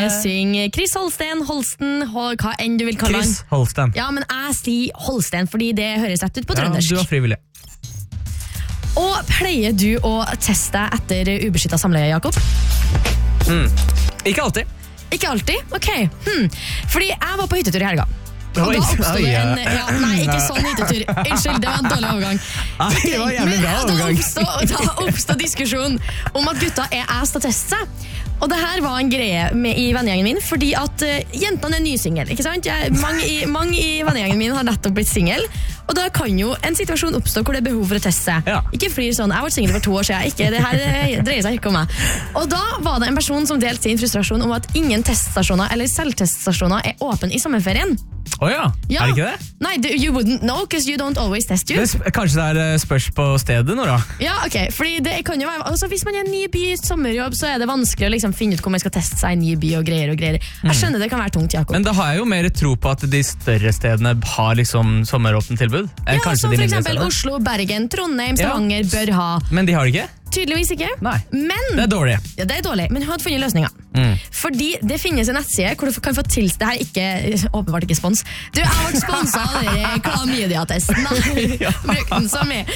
synger Chris Holsten, hva enn du vil kalle han. Chris Holsten. Ja, men jeg sier Holsten, fordi det høres rett ut på trøndersk. Ja, du var frivillig. Og pleier du å teste deg etter ubeskyttet samleie, Jakob? Ikke alltid. Ikke alltid? Ok. Fordi jeg var på hyttetur i helga. Og Oi, da oppstod det en... oi, Ja, nei, ikke sånn hyttetur. Unnskyld, det var en dårlig overgang. Nei, det var jævlig bra overgang. Da oppstod diskusjon om at gutta er ass til å teste seg. Og det her var en greie i vennegjengen min, fordi at jentene er nysingel, ikke sant? Mange i vennegjengen min har nettopp blitt singel, og da kan jo en situasjon oppstå hvor det er behov for å teste seg. Ja. Ikke flir sånn, jeg var singel for 2 år siden, det her dreier seg ikke om meg. Og da var det en person som delte sin frustrasjon om at ingen teststasjoner eller selvteststasjoner er åpne i sommerferien. Åja, Ja. er det ikke det? Nei, you wouldn't know, because you don't always test you. Kanskje det er spørs på stedet nå da? Ja, ok, fordi det kan jo være altså, hvis man er en ny by i sommerjobb, så er det vanskelig å liksom finne ut hvor man skal teste seg i en ny by og greier og greier. Jeg skjønner det kan være tungt, Jakob. Men da har jeg jo mer tro på at de større stedene har liksom sommeråpent tilbud. Ja, Kanskje som de for mindre eksempel stedene. Oslo, Bergen, Trondheim, Stavanger bør ha. Men de har det ikke? Tydeligvis ikke. Nei. Men Det er dårlig. ja, det er dårlig, men hun hadde funnet løsninger. Fordi det finnes en nettside hvor du kan få til det her ikke, åpenbart ikke spons. Du, jeg har vært sponset av dere klamydia-testen. Bruk den som er.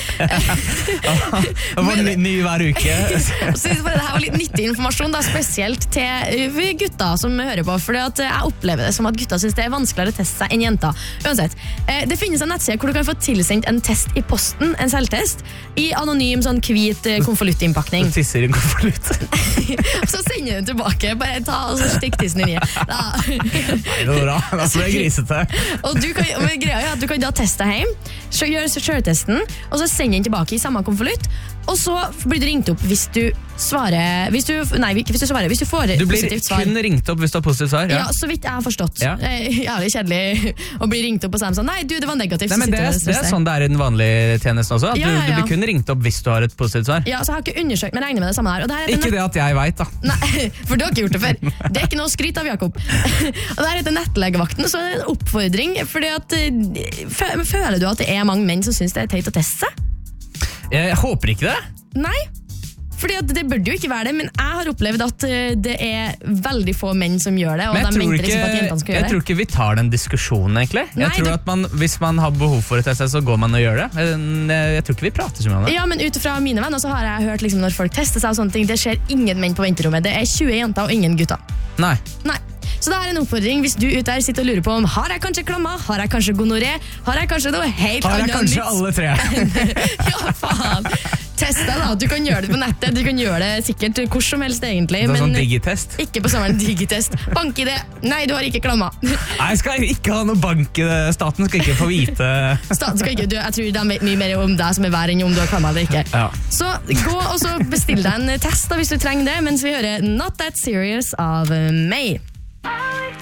Det var ny hver uke. Jeg synes bare det her var litt nyttig informasjon, da, spesielt til gutta som hører på, for jeg opplever det som at gutta synes det er vanskeligere å teste seg enn jenter. Uansett, det finnes en nettside hvor du kan få tilsendt en test i posten, en selvtest, i anonym sånn hvit konvoluttinnpakning. Du tisser i en konvolutt. Så sender du tilbake, bare ta og så stikk tissen inn i. Nei, det var bra. Da ble jeg grisete. Og men greia er at du kan da teste deg hjem, gjøre selvtesten, og så sende den tilbake i samme konvolutt, og så blir du ringt opp hvis du svarer, hvis du får Du blir positivt svar. kun ringt opp hvis du har positivt svar. Ja, så vidt jeg har forstått. Ja. Jævlig kjedelig å bli ringt opp og si sånn, nei, du, det var negativt. Nei, men det er sånn det er i den vanlige tjenesten også. At Ja, du ja. blir kun ringt opp hvis du har et positivt svar. Ja, så jeg har ikke undersøkt, men regner med det samme her. Og det her Ikke det at jeg vet da. Nei, for du har ikke gjort det før. Det er ikke noe skryt av, Jakob. Og det her heter nettlegevakten, så er det en oppfordring, fordi at føler du at det er mange menn som synes det er teit å teste seg? Jeg håper ikke det. Nei, fordi at det burde jo ikke være det, men jeg har opplevd at det er veldig få menn som gjør det, og Men de mente liksom at jentene skal jeg gjøre tror det. ikke vi tar den diskusjonen egentlig. Nei, Jeg tror at hvis man har behov for å teste seg, så går man og gjør det. Jeg tror ikke vi prater så mye om det. Ja, men ut fra mine venner så har jeg hørt liksom, når folk tester seg og sånne ting, det skjer ingen menn på venterommet. Det er 20 jenter og ingen gutter. Nei. Nei. Så det er en oppfordring hvis du ute der sitter og lurer på om har jeg kanskje klamma, har jeg kanskje gonoré, har jeg kanskje noe helt Har jeg annet kanskje nytt? alle tre? Ja, faen. Test deg da, du kan gjøre det på nettet, du kan gjøre det sikkert hvor som helst egentlig, Det er sånn men digitest. ikke på sommeren digitest. Bank i det. Nei, du har ikke klamma. Nei, jeg skal ikke ha noe bank. Staten skal ikke få vite. Staten skal ikke, jeg tror de vet mye mer om deg som er vær enn om du har klamma eller ikke. Ja. Så gå og så bestill deg en test da, hvis du trenger det, mens vi hører Not That Serious av May.